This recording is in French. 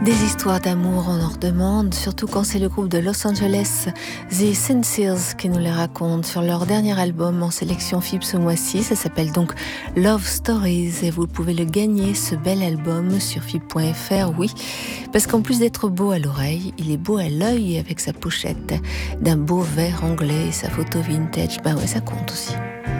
Des histoires d'amour, on en redemande, surtout quand c'est le groupe de Los Angeles, The Sincers, qui nous les raconte sur leur dernier album en sélection FIP ce mois-ci. Ça s'appelle donc Love Stories et vous pouvez le gagner, ce bel album, sur FIP.fr, oui. Parce qu'en plus d'être beau à l'oreille, il est beau à l'œil avec sa pochette d'un beau vert anglais et sa photo vintage. Ben ouais, ça compte aussi.